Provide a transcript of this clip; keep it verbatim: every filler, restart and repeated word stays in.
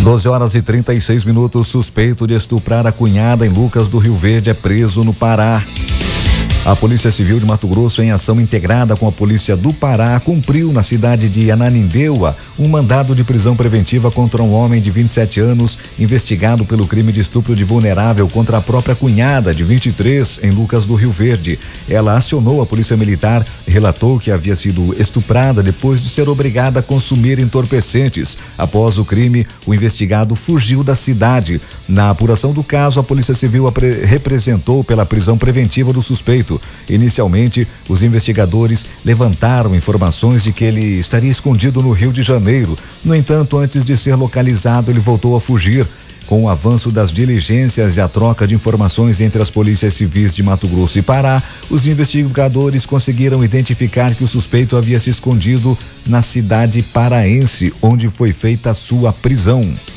doze horas e trinta e seis minutos. Suspeito de estuprar a cunhada em Lucas do Rio Verde é preso no Pará. A Polícia Civil de Mato Grosso, em ação integrada com a Polícia do Pará, cumpriu na cidade de Ananindeua um mandado de prisão preventiva contra um homem de vinte e sete anos, investigado pelo crime de estupro de vulnerável contra a própria cunhada, de vinte e três, em Lucas do Rio Verde. Ela acionou a Polícia Militar e relatou que havia sido estuprada depois de ser obrigada a consumir entorpecentes. Após o crime, o investigado fugiu da cidade. Na apuração do caso, a Polícia Civil representou pela prisão preventiva do suspeito. Inicialmente, os investigadores levantaram informações de que ele estaria escondido no Rio de Janeiro. No entanto, antes de ser localizado, ele voltou a fugir. Com o avanço das diligências e a troca de informações entre as polícias civis de Mato Grosso e Pará, os investigadores conseguiram identificar que o suspeito havia se escondido na cidade paraense, onde foi feita a sua prisão.